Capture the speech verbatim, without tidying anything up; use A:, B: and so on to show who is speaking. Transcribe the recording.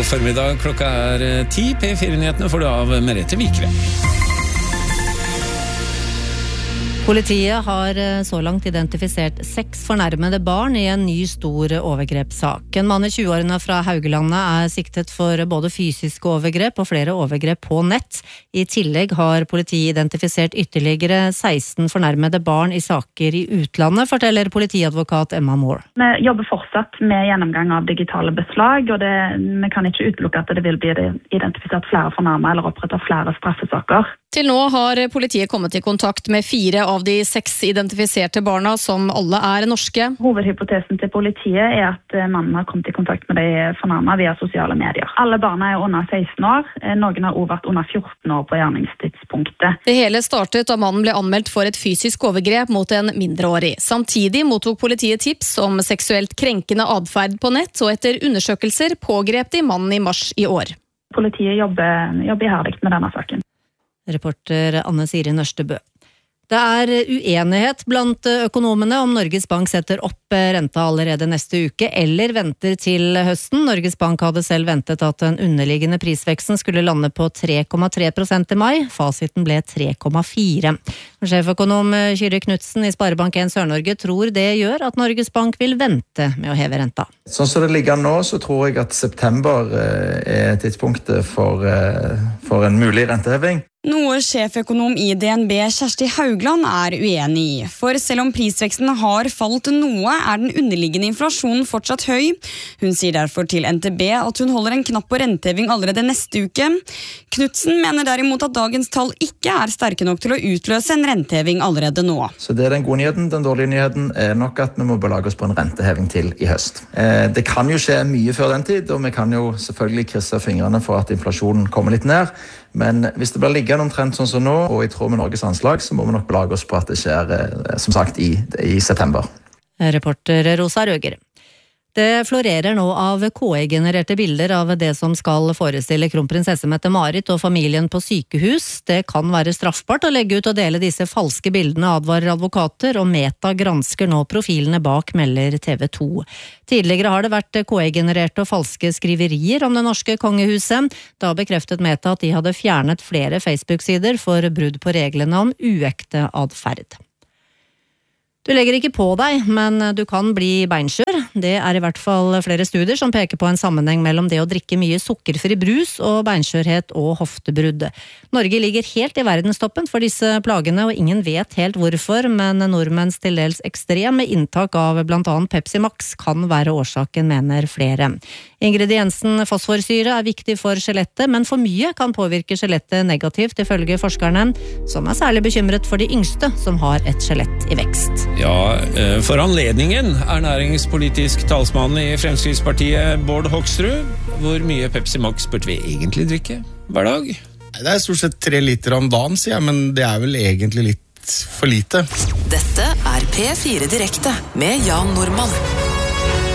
A: formiddag, klokka er ti. P fire-nyhetene får du av Merete Vikre.
B: Politiet har så langt identifisert seks fornærmede barn i en ny stor overgrepssak. En mann i tjueårene fra Haugelandet er siktet for både fysiske overgrep og flere overgrep på nett. I tillegg har politiet identifisert ytterligere seksten fornærmede barn i saker i utlandet, forteller politiadvokat Emma Moore.
C: Vi jobber fortsatt med gjennomgang av digitale beslag, og det, vi kan ikke utelukke at det vil bli identifisert flere fornærmede eller opprettet flere straffesaker.
D: Til nå har politiet kommet i kontakt med fire av de seks identifiserte barna, som alle er norske.
C: Hovedhypotesen til politiet er at mannen har kommet i kontakt med de fornærmede via sosiale medier. Alle barna er under seksten år, noen har også vært under fjorten år på gjerningstidspunktet.
D: Det hele startet da mannen ble anmeldt for et fysisk overgrep mot en mindreårig. Samtidig mottok politiet tips om seksuelt krenkende adferd på nett, og etter undersøkelser pågrep de mannen i mars i år.
C: Politiet jobber, jobber iherdig med denne saken.
B: Reporter Anne Siri Nørstebø. Det er uenighet blant økonomene om Norges Bank setter opp renta allerede neste uke, eller venter til høsten. Norges Bank hadde selv ventet at den underliggende prisveksten skulle lande på tre komma tre prosent i mai. Fasiten ble tre komma fire. Sjeføkonom Kyrre Knudsen i Sparebank en Sør-Norge tror det gjør at Norges Bank vil vente med å heve renta.
E: Sånn som det ligger nå, så tror jeg at september er tidspunktet for, for en mulig renteheving.
F: Noe sjeføkonom i D N B Kjersti Haugland er uenig i. For selv om prisveksten har falt noe, er den underliggende inflasjonen fortsatt høy. Hun sier derfor til N T B at hun holder en knapp på renteheving allerede neste uke. Knudsen mener derimot at dagens tall ikke er sterke nok til å utløse en renteheving allerede nå.
E: Så det er den gode nyheten. Den dårlige nyheten er nok at vi må belage oss på en renteheving til i høst. Det kan jo skje mye før den tid, og vi kan jo selvfølgelig krysse fingrene for at inflasjonen kommer litt ned. Men hvis det blir liggende omtrent sånn som nå, og i tråd med Norges anslag, så må vi nok belage oss på at det skjer, som sagt, i, i september.
B: Reporter Rosa Røger. Det florerer nå av K I-genererte bilder av det som skal forestille kronprinsesse Mette-Marit og familien på sykehus. Det kan være straffbart å legge ut og dele disse falske bildene, advarer advokater, og Meta gransker nå profilene bak, melder T V to. Tidligere har det vært K I-genererte og falske skriverier om det norske kongehuset. Da bekreftet Meta at de hadde fjernet flere Facebook-sider for brudd på reglene om uekte adferd. Du legger ikke på deg, men du kan bli beinskjør. Det er i hvert fall flere studier som peker på en sammenheng mellom det å drikke mye sukkerfri brus og beinskjørhet og hoftebrudd. Norge ligger helt i verdenstoppen for disse plagene, og ingen vet helt hvorfor, men nordmenns til dels ekstreme inntak av blant annet Pepsi Max kan være årsaken, mener flere. Ingrediensen fosforsyre er viktig for skjelettet, men for mye kan påvirke skjelettet negativt, ifølge forskerne, som er særlig bekymret for de yngste som har et skjelett i vekst.
A: Ja, for anledningen er næringspolitisk talsmann i Fremskrittspartiet Bård Hoksrud. Hvor mye Pepsi Max burde vi egentlig drikke hver dag?
G: Det er stort sett tre liter om dagen, sier jeg, men det er vel egentlig litt for lite.
H: Dette er P fire Direkte med Jan Normann.